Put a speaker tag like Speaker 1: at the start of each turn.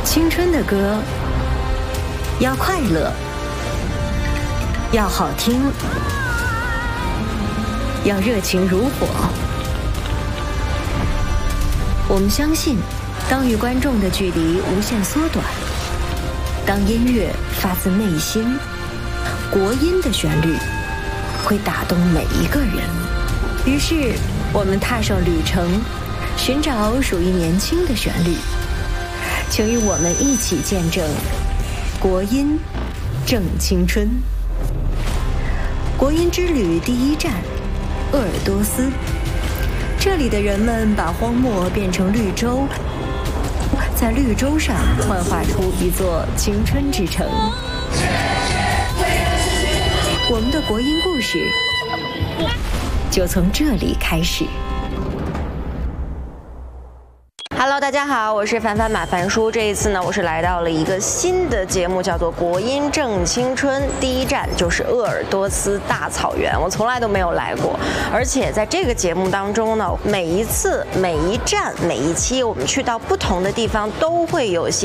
Speaker 1: 青春的歌要快乐，要好听，要热情如火。我们相信，当与观众的距离无限缩短，当音乐发自内心，国音的旋律会打动每一个人。于是，我们踏上旅程，寻找属于年轻的旋律。请与我们一起见证国音正青春。国音之旅第一站，鄂尔多斯。这里的人们把荒漠变成绿洲，在绿洲上幻化出一座青春之城。我们的国音故事就从这里开始。Hello， 大家好，我是凡凡马凡叔。这一次呢，我是来到了一个新的节目，叫做《国音正青春》。第一站就是鄂尔多斯大草原，我从来都没有来过。而且在这个节目当中呢，每一次、每一站、每一期，我们去到不同的地方，都会有